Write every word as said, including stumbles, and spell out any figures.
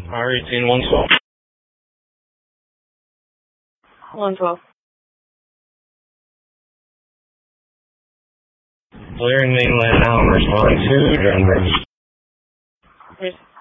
R eighteen one twelve. one twelve. Clearing mainland now, respond to Denver.